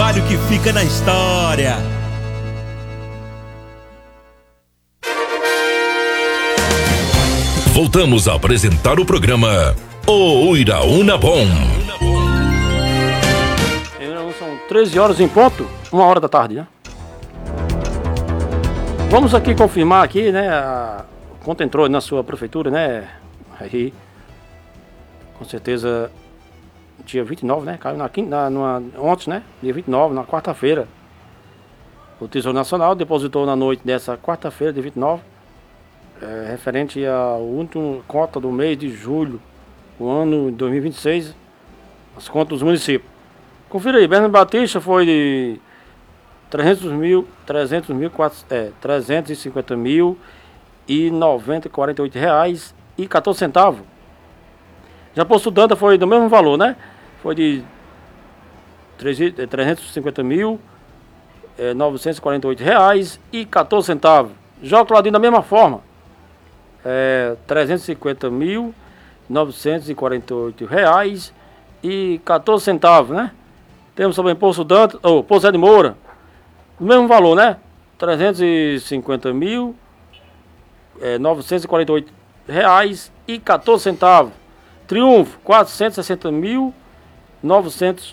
trabalho que fica na história. Voltamos a apresentar o programa O Uiraúna Bom. São 13 horas em ponto, 1h da tarde, né? Vamos aqui confirmar aqui, né? Quanto entrou na sua prefeitura, né? Aí, com certeza, dia 29, né? Caiu ontem, né? Dia 29, na quarta-feira. O Tesouro Nacional depositou na noite dessa quarta-feira, dia 29, referente à última cota do mês de julho, o ano 2026, as contas dos municípios. Confira aí, Bernardo Batista foi de 350.090,48 reais e 14 centavos. Já Poço Danta foi do mesmo valor, né? Foi de 350.948 reais e 14 centavos. Jogo Ladinho da mesma forma. 350.948 reais e 14 centavos, né? Temos também Poço Danta, Poço Zé de Moura, o mesmo valor, né? 350.948 reais e 14 centavos. Triunfo, 460.900